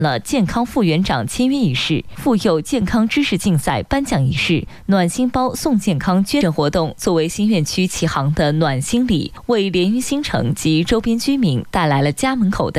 了健康副园长签约仪式、妇幼健康知识竞赛颁奖仪式、暖心包送健康捐赠活动，作为新院区启航的暖心礼，为莲云新城及周边居民带来了家门口的